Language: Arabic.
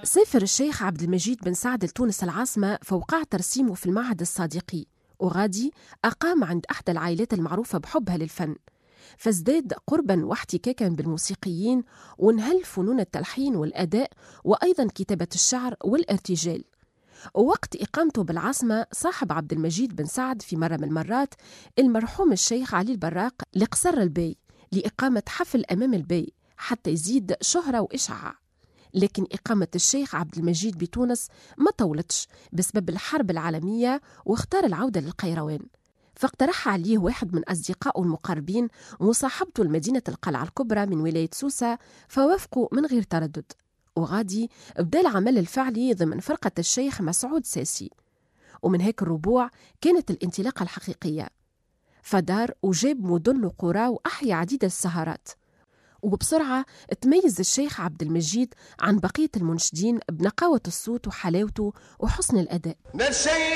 سافر الشيخ عبد المجيد بن سعد لتونس العاصمة فوقع ترسيمه في المعهد الصادقي، وغادي أقام عند أحدى العائلات المعروفة بحبها للفن، فازداد قربا واحتكاكا بالموسيقيين، وانهل فنون التلحين والأداء وأيضا كتابة الشعر والارتجال. ووقت إقامته بالعاصمة صاحب عبد المجيد بن سعد في مرة من المرات المرحوم الشيخ علي البراق لقصر البي لإقامة حفل أمام البي حتى يزيد شهرة وإشعاع. لكن إقامة الشيخ عبد المجيد بتونس ما طولتش بسبب الحرب العالمية، واختار العودة للقيروان، فاقترح عليه واحد من أصدقائه المقربين مصاحبته لمدينة القلعة الكبرى من ولاية سوسة، فوافقوا من غير تردد. وغادي بدأ العمل الفعلي ضمن فرقة الشيخ مسعود ساسي، ومن هيك الربوع كانت الانطلاقة الحقيقية، فدار وجاب مدن وقرى وأحيا عديد السهرات. وبسرعة تميز الشيخ عبد المجيد عن بقية المنشدين بنقاوة الصوت وحلاوته وحسن الأداء.